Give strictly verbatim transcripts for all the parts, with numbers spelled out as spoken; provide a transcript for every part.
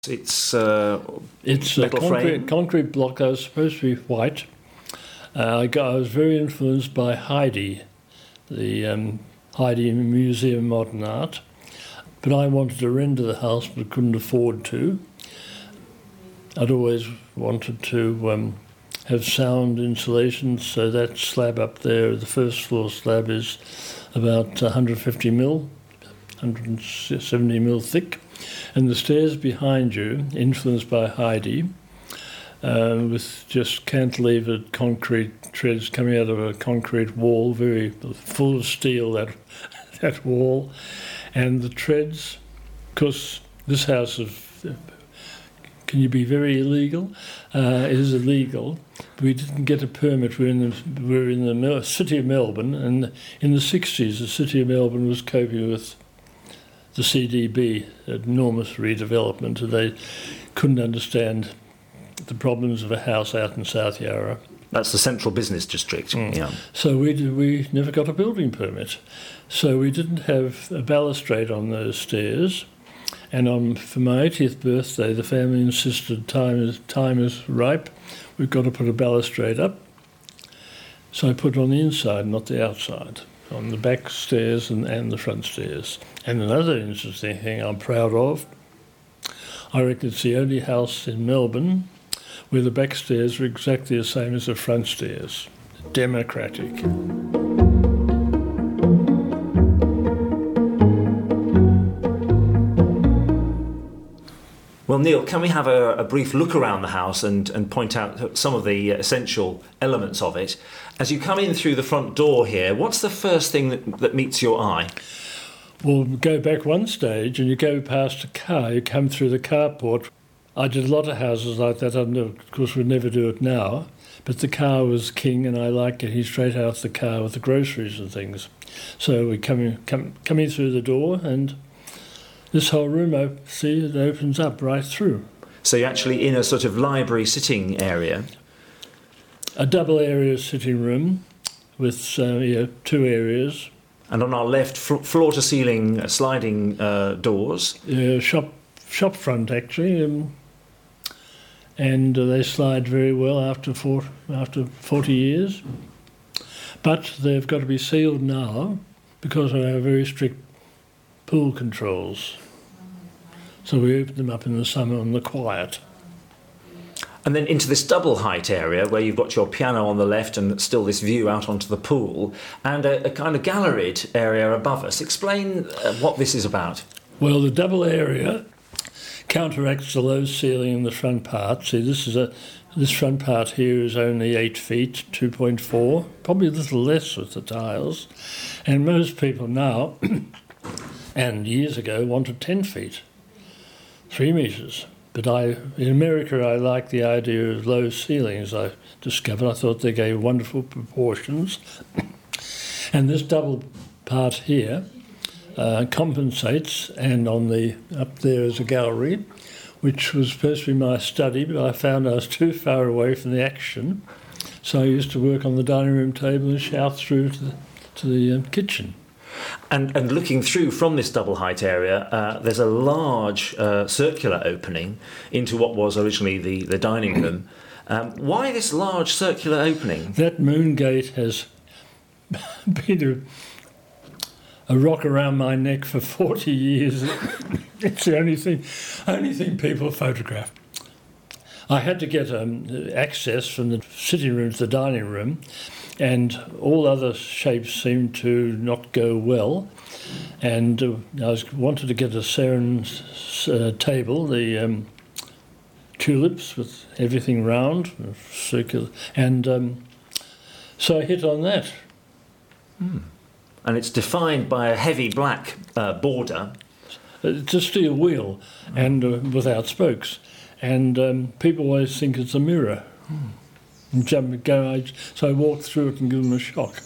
It's uh, it's a metal concrete, frame. concrete block. I was supposed to be white. Uh, I, got, I was very influenced by Heidi, the um, Heidi Museum of Modern Art. But I wanted to render the house, but couldn't afford to. I'd always wanted to um, have sound insulation, so that slab up there, the first floor slab, is about one hundred fifty mil, one hundred seventy mil thick. And the stairs behind you, influenced by Heidi, uh, with just cantilevered concrete treads coming out of a concrete wall, very full of steel, that, that wall. And the treads, because this house of, can you be very illegal? Uh, it is illegal. We didn't get a permit. We're in the, we're in the Mel- city of Melbourne, and in the sixties, the city of Melbourne was coping with the C D B, enormous redevelopment, and they couldn't understand the problems of a house out in South Yarra. That's the central business district. Mm. Yeah. So we did, we never got a building permit. So we didn't have a balustrade on those stairs. And on for my eightieth birthday, the family insisted time is time is ripe. We've got to put a balustrade up. So I put it on the inside, not the outside, on the back stairs and, and the front stairs. And another interesting thing I'm proud of, I reckon it's the only house in Melbourne where the back stairs are exactly the same as the front stairs. Democratic. Well, Neil, can we have a, a brief look around the house and, and point out some of the essential elements of it? As you come in through the front door here, what's the first thing that, that meets your eye? Well, go back one stage and you go past a car, you come through the carport. I did a lot of houses like that, and of course we'd never do it now, but the car was king and I liked getting straight out of the car with the groceries and things. So we come in, come, come in through the door, and this whole room, op- see, it opens up right through. So you're actually in a sort of library sitting area. A double area sitting room with uh, yeah, two areas. And on our left, fl- floor-to-ceiling sliding uh, doors. Uh, shop shop front, actually. Um, and uh, they slide very well after four, after forty years. But they've got to be sealed now because of our very strict pool controls. So we open them up in the summer on the quiet. And then into this double height area where you've got your piano on the left and still this view out onto the pool, and a, a kind of galleried area above us. Explain uh, what this is about. Well, the double area counteracts the low ceiling in the front part. See, this is a this front part here is only eight feet, two point four, probably a little less with the tiles. And most people now, and years ago, wanted ten feet, three metres. But I, in America, I like the idea of low ceilings. I discovered I thought they gave wonderful proportions. And this double part here uh, compensates, and on the up there is a gallery, which was supposed to be my study, but I found I was too far away from the action. So I used to work on the dining room table and shout through to the, to the um, kitchen. And, and looking through from this double height area, uh, there's a large uh, circular opening into what was originally the, the dining room. Um, why this large circular opening? That moon gate has been a, a rock around my neck for forty years. It's the only thing, only thing people photograph. I had to get um, access from the sitting room to the dining room, and all other shapes seemed to not go well. And uh, I was, wanted to get a Seren uh, table, the um, tulips with everything round, circular, and um, so I hit on that. Hmm. And it's defined by a heavy black uh, border. It's a steel wheel, and uh, without spokes. And um, people always think it's a mirror. Hmm. And jump, go, I, so I walked through it and give them a shock.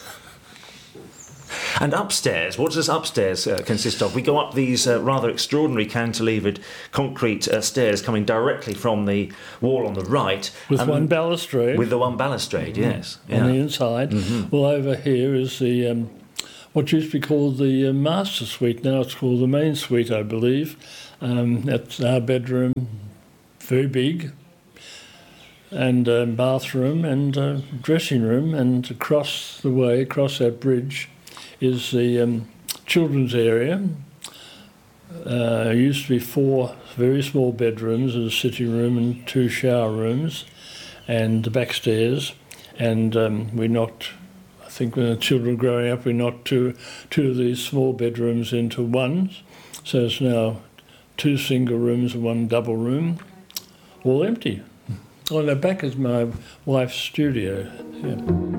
And upstairs, what does upstairs uh, consist of? We go up these uh, rather extraordinary cantilevered concrete uh, stairs coming directly from the wall on the right. With um, one balustrade. With the one balustrade, mm-hmm. yes. On yeah. the inside. Mm-hmm. Well, over here is the um, what used to be called the uh, master suite. Now it's called the main suite, I believe. Um, that's our bedroom, very big, and uh, bathroom and uh, dressing room, and across the way, across that bridge, is the um, children's area. Uh, there used to be four very small bedrooms, a sitting room and two shower rooms, and the back stairs. And um, we knocked, I think when the children were growing up, we knocked two, two of these small bedrooms into one. So it's now two single rooms and one double room, all empty. On the back is my wife's studio. Yeah.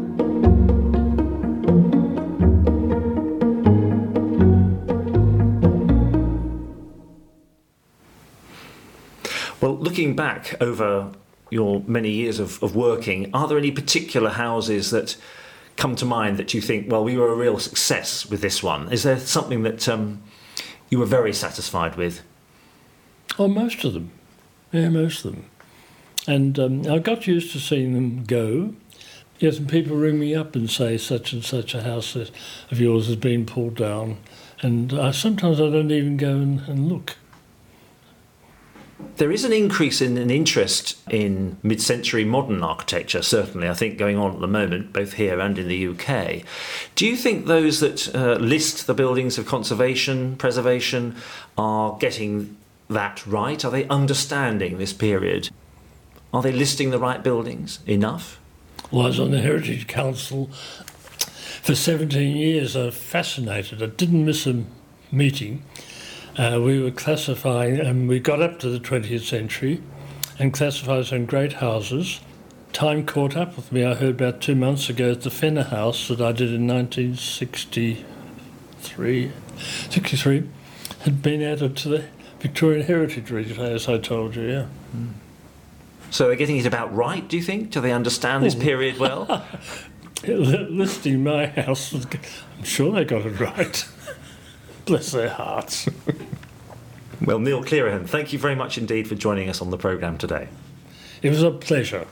Well, looking back over your many years of, of working, are there any particular houses that come to mind that you think, well, we were a real success with this one? Is there something that um, you were very satisfied with? Oh, most of them. Yeah, most of them. And um, I got used to seeing them go. Yes, and people ring me up and say such and such a house of yours has been pulled down. And I, sometimes I don't even go and, and look. There is an increase in an interest in mid-century modern architecture, certainly, I think, going on at the moment, both here and in the U K. Do you think those that uh, list the buildings of conservation, preservation, are getting that right? Are they understanding this period? Are they listing the right buildings enough? Well, I was on the Heritage Council for seventeen years. I was fascinated. I didn't miss a meeting. Uh, we were classifying, and we got up to the twentieth century and classified some great houses. Time caught up with me. I heard about two months ago at the Fenner House that I did in nineteen sixty-three, sixty-three had been added to the Victorian Heritage Register, as I told you, yeah. Mm. So they're getting it about right, do you think? Do they understand this period well? Listing my house, I'm sure they got it right. Bless their hearts. Well, Neil Clearihan, thank you very much indeed for joining us on the programme today. It was a pleasure.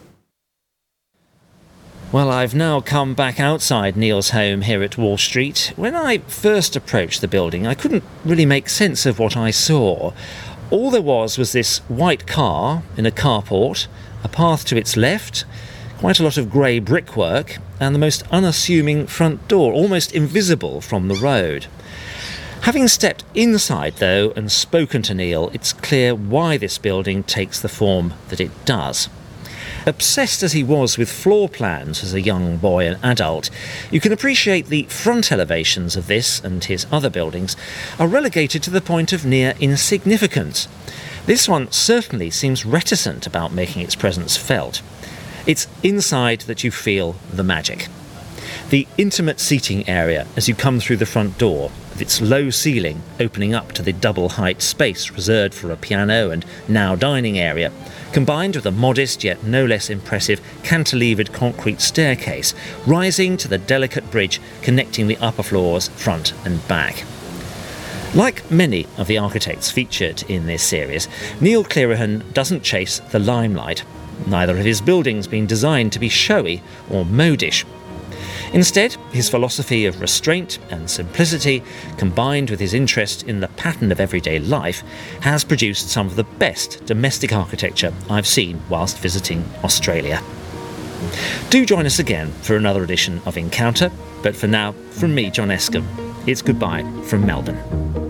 Well, I've now come back outside Neil's home here at Wall Street. When I first approached the building, I couldn't really make sense of what I saw. All there was was this white car in a carport, a path to its left, quite a lot of grey brickwork, and the most unassuming front door, almost invisible from the road. Having stepped inside, though, and spoken to Neil, it's clear why this building takes the form that it does. Obsessed as he was with floor plans as a young boy and adult, you can appreciate the front elevations of this and his other buildings are relegated to the point of near insignificance. This one certainly seems reticent about making its presence felt. It's inside that you feel the magic. The intimate seating area as you come through the front door, with its low ceiling opening up to the double-height space reserved for a piano and now dining area, combined with a modest yet no less impressive cantilevered concrete staircase rising to the delicate bridge connecting the upper floors front and back. Like many of the architects featured in this series, Neil Clearihan doesn't chase the limelight, neither have his buildings been designed to be showy or modish. Instead, his philosophy of restraint and simplicity, combined with his interest in the pattern of everyday life, has produced some of the best domestic architecture I've seen whilst visiting Australia. Do join us again for another edition of Encounter, but for now, from me, John Escombe, it's goodbye from Melbourne.